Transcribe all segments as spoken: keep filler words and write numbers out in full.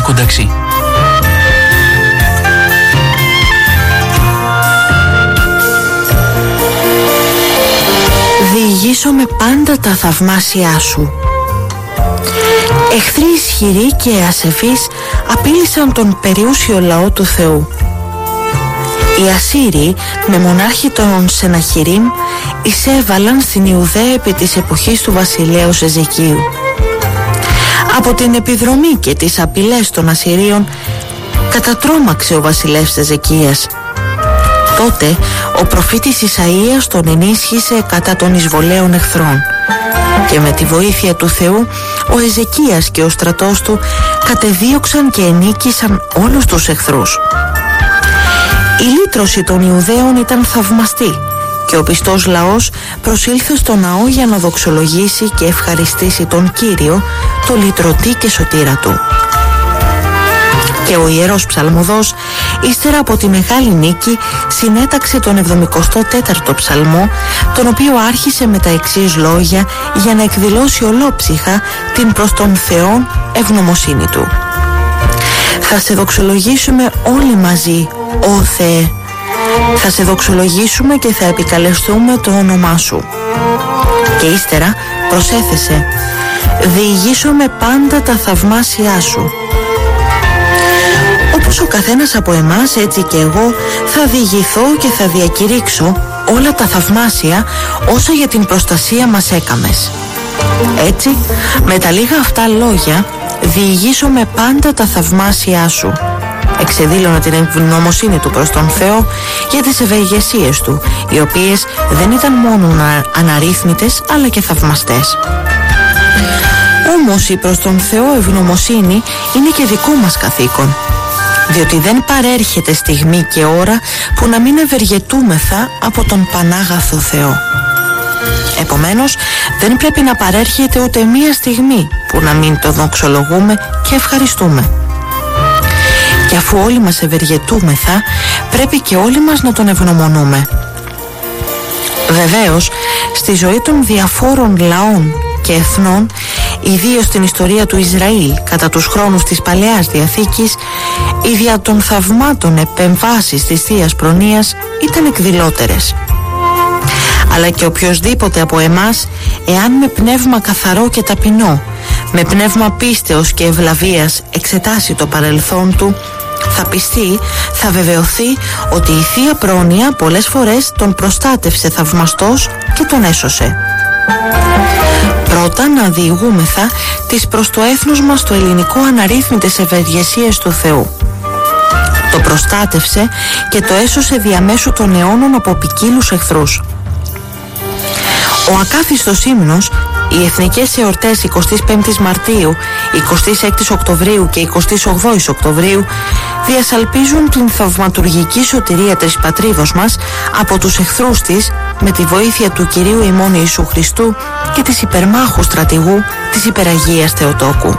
κονταξί. Διηγήσομαι πάντα τα θαυμάσια σου. Εχθροί ισχυροί και ασεβείς απείλησαν τον περιούσιο λαό του Θεού. Οι Ασσύριοι με μονάρχη τον Σεναχηρίμ εισέβαλαν στην Ιουδαία επί της εποχής του βασιλέως Εζεκίου. Από την επιδρομή και τις απειλές των Ασσυρίων κατατρόμαξε ο βασιλεύς Εζεκίας. Τότε ο προφήτης Ισαΐας τον ενίσχυσε κατά των εισβολέων εχθρών και με τη βοήθεια του Θεού ο Εζεκίας και ο στρατός του κατεδίωξαν και ενίκησαν όλους τους εχθρούς. Η λύτρωση των Ιουδαίων ήταν θαυμαστή και ο πιστός λαός προσήλθε στο ναό για να δοξολογήσει και ευχαριστήσει τον Κύριο, το λυτρωτή και σωτήρα του. Και ο Ιερός Ψαλμοδός, ύστερα από τη μεγάλη νίκη, συνέταξε τον εβδομηκοστό τέταρτο ψαλμό, τον οποίο άρχισε με τα εξής λόγια για να εκδηλώσει ολόψυχα την προς τον Θεόν ευγνωμοσύνη του. Θα σε δοξολογήσουμε όλοι μαζί, Ω Θεέ. Θα σε δοξολογήσουμε και θα επικαλεστούμε το όνομά σου. Και ύστερα προσέθεσε, διηγήσομαι πάντα τα θαυμάσια σου. Όπως ο καθένας από εμάς, έτσι και εγώ θα διηγηθώ και θα διακηρύξω όλα τα θαυμάσια όσα για την προστασία μας έκαμες. Έτσι, με τα λίγα αυτά λόγια, διηγήσομαι πάντα τα θαυμάσια σου. Εξεδήλωνα την ευγνωμοσύνη του προς τον Θεό για τις ευεργεσίες του, οι οποίες δεν ήταν μόνο αναρρύθμιτες αλλά και θαυμαστές. Όμως η προς τον Θεό ευγνωμοσύνη είναι και δικό μας καθήκον, διότι δεν παρέρχεται στιγμή και ώρα που να μην ευεργετούμεθα από τον Πανάγαθο Θεό. Επομένως, δεν πρέπει να παρέρχεται ούτε μία στιγμή που να μην τον δοξολογούμε και ευχαριστούμε. Και αφού όλοι μας ευεργετούμεθα, πρέπει και όλοι μας να τον ευγνωμονούμε. Βεβαίως, στη ζωή των διαφόρων λαών και εθνών, ιδίως στην ιστορία του Ισραήλ κατά τους χρόνους της Παλαιάς Διαθήκης, οι δια των θαυμάτων επεμβάσεις της Θείας Προνοίας ήταν εκδηλώτερες. Αλλά και οποιοσδήποτε από εμάς, εάν με πνεύμα καθαρό και ταπεινό, με πνεύμα πίστεως και ευλαβίας εξετάσει το παρελθόν του, θα πιστεί, θα βεβαιωθεί ότι η Θεία Πρόνοια πολλές φορές τον προστάτευσε θαυμαστός και τον έσωσε. Πρώτα να διηγούμεθα τις προς το έθνος μας το ελληνικό αναρρύθμιτες ευεργεσίες του Θεού. Το προστάτευσε και το έσωσε διαμέσου των αιώνων από ποικίλους εχθρούς. Ο ακάθιστος ύμνος, οι εθνικές εορτές εικοστής πέμπτης Μαρτίου, εικοστής έκτης Οκτωβρίου και εικοστής όγδοης Οκτωβρίου διασαλπίζουν την θαυματουργική σωτηρία της πατρίδος μας από τους εχθρούς της με τη βοήθεια του Κυρίου ημών Ιησού Χριστού και της υπερμάχου στρατηγού της Υπεραγίας Θεοτόκου.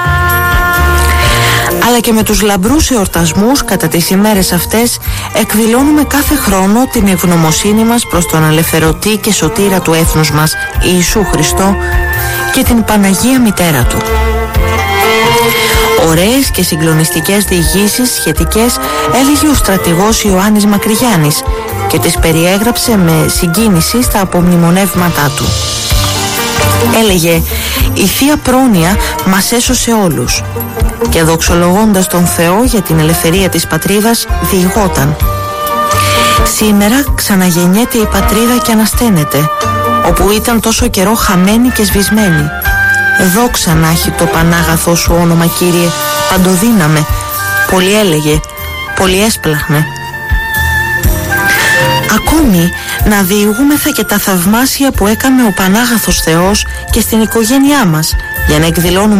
Αλλά και με τους λαμπρούς εορτασμούς κατά τις ημέρες αυτές εκδηλώνουμε κάθε χρόνο την ευγνωμοσύνη μας προς τον ελευθερωτή και σωτήρα του έθνους μας Ιησού Χριστό και την Παναγία Μητέρα Του. Ωραίες και συγκλονιστικές διηγήσεις σχετικές έλεγε ο στρατηγός Ιωάννης Μακρυγιάννης και τις περιέγραψε με συγκίνηση στα απομνημονεύματά του. Έλεγε, η Θεία Πρόνοια μας έσωσε όλους, και δοξολογώντας τον Θεό για την ελευθερία της πατρίδας διηγόταν, σήμερα ξαναγεννιέται η πατρίδα και ανασταίνεται, όπου ήταν τόσο καιρό χαμένη και σβησμένη. Δόξα να έχει το Πανάγαθό σου όνομα, Κύριε, παντοδύναμε. Πολύ έλεγε, πολύ έσπλαχνε. Ακόμη να διηγούμεθα και τα θαυμάσια που έκανε ο Πανάγαθος Θεός και στην οικογένειά μας, για να εκδηλώνουμε